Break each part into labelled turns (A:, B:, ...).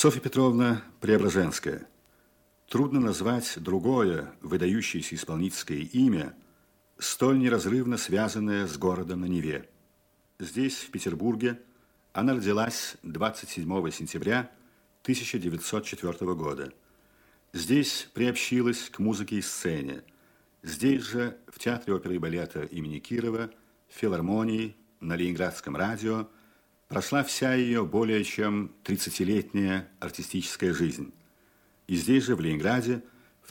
A: Софья Петровна Преображенская. Трудно назвать другое выдающееся исполнительское имя, столь неразрывно связанное с городом на Неве. Здесь, в Петербурге, она родилась 27 сентября 1904 года. Здесь приобщилась к музыке и сцене. Здесь же, в Театре оперы и балета имени Кирова, в филармонии, на Ленинградском радио, прошла вся ее более чем 30-летняя артистическая жизнь. И здесь же, в Ленинграде, в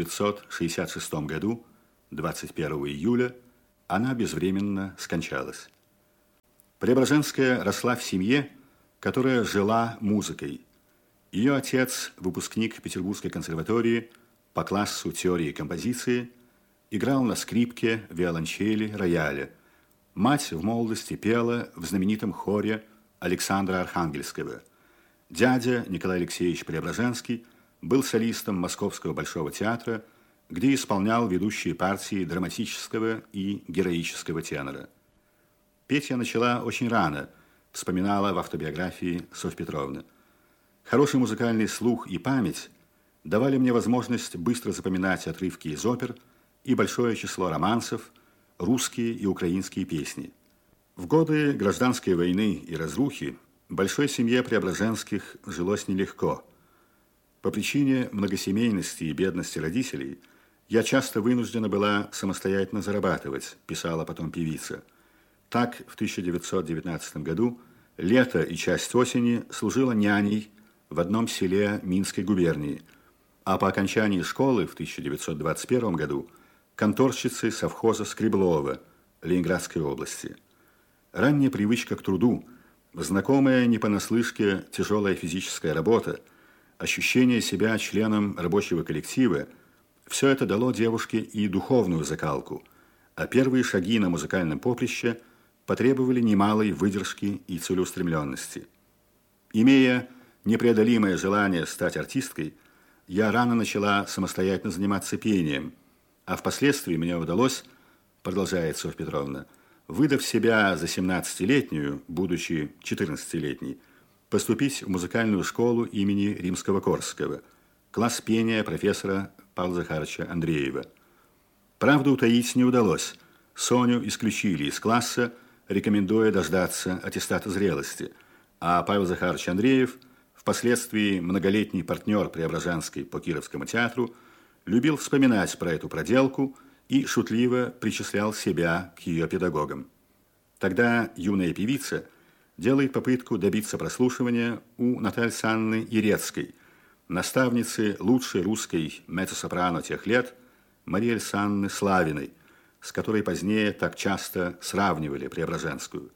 A: 1966 году, 21 июля, она безвременно скончалась. Преображенская росла в семье, которая жила музыкой. Ее отец, выпускник Петербургской консерватории по классу теории композиции, играл на скрипке, виолончели, рояле. Мать в молодости пела в знаменитом хоре Александра Архангельского. Дядя Николай Алексеевич Преображенский был солистом Московского Большого театра, где исполнял ведущие партии драматического и героического тенора. Петь я начала очень рано, вспоминала в автобиографии Софья Петровна. Хороший музыкальный слух и память давали мне возможность быстро запоминать отрывки из опер и большое число романсов, русские и украинские песни. В годы гражданской войны и разрухи большой семье Преображенских жилось нелегко. По причине многосемейности и бедности родителей я часто вынуждена была самостоятельно зарабатывать, писала потом певица. Так, в 1919 году лето и часть осени служила няней в одном селе Минской губернии, а по окончании школы в 1921 году конторщицей совхоза Скреблова Ленинградской области. Ранняя привычка к труду, знакомая не понаслышке тяжелая физическая работа, ощущение себя членом рабочего коллектива – все это дало девушке и духовную закалку, а первые шаги на музыкальном поприще потребовали немалой выдержки и целеустремленности. Имея непреодолимое желание стать артисткой, я рано начала самостоятельно заниматься пением, а впоследствии мне удалось, продолжает Софья Петровна, выдав себя за 17-летнюю, будучи 14-летней, поступить в музыкальную школу имени Римского-Корсакова, класс пения профессора Павла Захаровича Андреева. Правда, утаить не удалось. Соню исключили из класса, рекомендуя дождаться аттестата зрелости, а Павел Захарович Андреев, впоследствии многолетний партнер Преображенской по Кировскому театру, любил вспоминать про эту проделку и шутливо причислял себя к ее педагогам. Тогда юная певица делает попытку добиться прослушивания у Натальи Александровны Ирецкой, наставницы лучшей русской меццо-сопрано тех лет Марии Александровны Славиной, с которой позднее так часто сравнивали Преображенскую.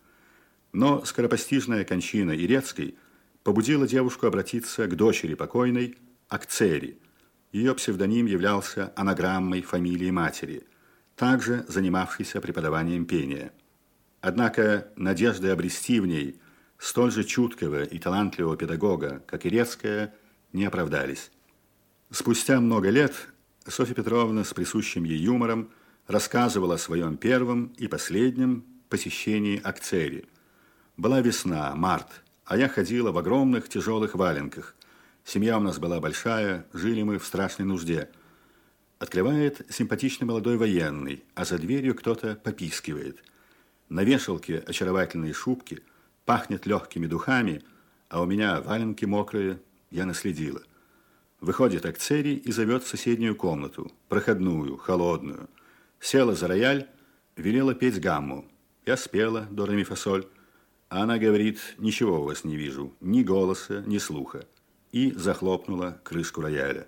A: Но скоропостижная кончина Ирецкой побудила девушку обратиться к дочери покойной Акцери. Ее псевдоним являлся анаграммой фамилии матери, также занимавшейся преподаванием пения. Однако надежды обрести в ней столь же чуткого и талантливого педагога, как Ирецкая, не оправдались. Спустя много лет Софья Петровна с присущим ей юмором рассказывала о своем первом и последнем посещении Акцери. Была весна, март, а я ходила в огромных тяжелых валенках. Семья у нас была большая, жили мы в страшной нужде. Открывает симпатичный молодой военный, а за дверью кто-то попискивает. На вешалке очаровательные шубки, пахнет легкими духами, а у меня валенки мокрые, я наследила. Выходит Акцери и зовет в соседнюю комнату, проходную, холодную. Села за рояль, велела петь гамму. Я спела до ре ми фа соль, а она говорит: ничего у вас не вижу, ни голоса, ни слуха. И захлопнула крышку рояля.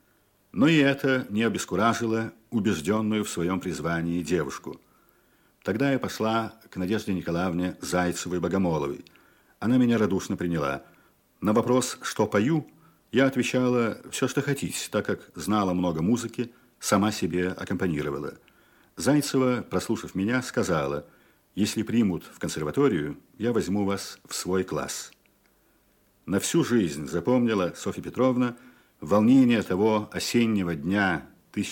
A: Но и это не обескуражило убежденную в своем призвании девушку. Тогда я пошла к Надежде Николаевне Зайцевой-Богомоловой. Она меня радушно приняла. На вопрос, что пою, я отвечала все, что хотите, так как знала много музыки, сама себе аккомпанировала. Зайцева, прослушав меня, сказала: если примут в консерваторию, я возьму вас в свой класс. На всю жизнь запомнила Софья Петровна волнение того осеннего дня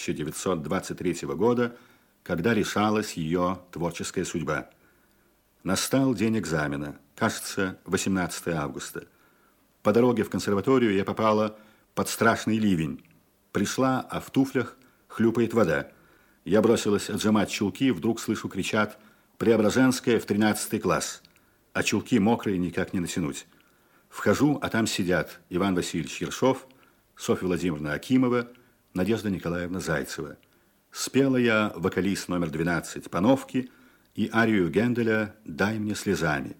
A: 1923 года, когда решалась ее творческая судьба. Настал день экзамена, кажется, 18 августа. По дороге в консерваторию я попала под страшный ливень. Пришла, а в туфлях хлюпает вода. Я бросилась отжимать чулки, вдруг слышу, кричат: «Преображенская в 13 класс!» А чулки мокрые никак не натянуть. Вхожу, а там сидят Иван Васильевич Ершов, Софья Владимировна Акимова, Надежда Николаевна Зайцева. Спела я вокалист номер 12 «Пановки» и арию Генделя «Дай мне слезами».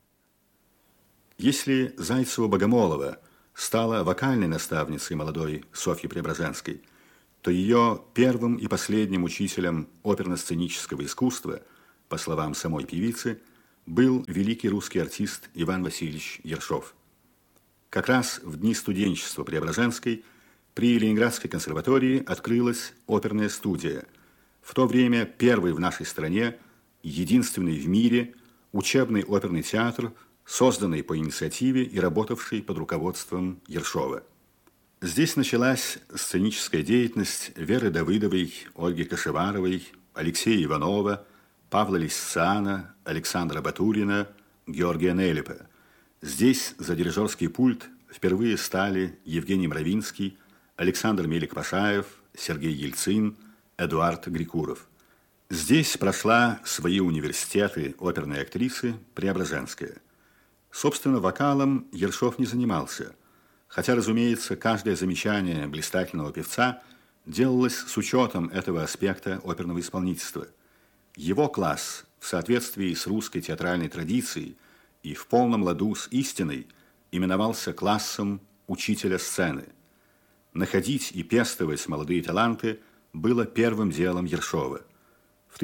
A: Если Зайцева-Богомолова стала вокальной наставницей молодой Софьи Преображенской, то ее первым и последним учителем оперно-сценического искусства, по словам самой певицы, был великий русский артист Иван Васильевич Ершов. Как раз в дни студенчества Преображенской при Ленинградской консерватории открылась оперная студия, в то время первый в нашей стране, единственный в мире учебный оперный театр, созданный по инициативе и работавший под руководством Ершова. Здесь началась сценическая деятельность Веры Давыдовой, Ольги Кашеваровой, Алексея Иванова, Павла Лисцана, Александра Батурина, Георгия Нелепа. Здесь за дирижерский пульт впервые стали Евгений Мравинский, Александр Мелик-Пашаев, Сергей Ельцин, Эдуард Грикуров. Здесь прошла свои университеты оперной актрисы Преображенская. Собственно, вокалом Ершов не занимался, хотя, разумеется, каждое замечание блистательного певца делалось с учетом этого аспекта оперного исполнительства. Его класс, в соответствии с русской театральной традицией и в полном ладу с истиной, именовался классом учителя сцены. Находить и пестовать молодые таланты было первым делом Ершова. В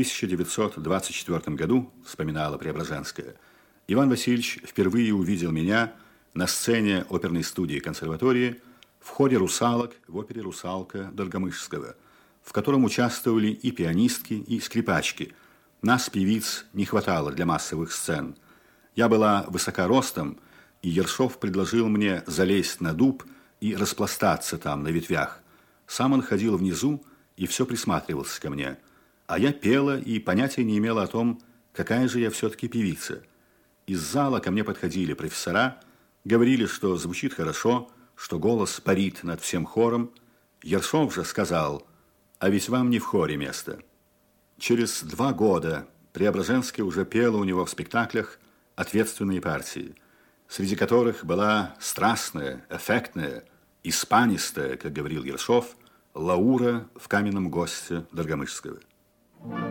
A: 1924 году, вспоминала Преображенская, Иван Васильевич впервые увидел меня на сцене оперной студии консерватории в ходе «Русалок» в опере «Русалка» Доргомышского, в котором участвовали и пианистки, и скрипачки. Нас, певиц, не хватало для массовых сцен. Я была высока ростом, и Ершов предложил мне залезть на дуб и распластаться там на ветвях. Сам он ходил внизу и все присматривался ко мне. А я пела и понятия не имела о том, какая же я все-таки певица. Из зала ко мне подходили профессора, говорили, что звучит хорошо, что голос парит над всем хором. Ершов же сказал: «А ведь вам не в хоре место». Через 2 года Преображенская уже пела у него в спектаклях ответственные партии, среди которых была страстная, эффектная, испанистая, как говорил Ершов, Лаура в «Каменном госте» Доргомышского.